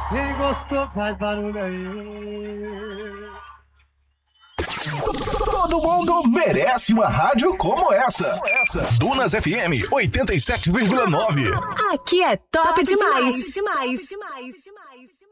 Quem gostou faz barulho aí. Todo mundo merece uma rádio como essa. Dunas FM 87,9. Aqui é top demais.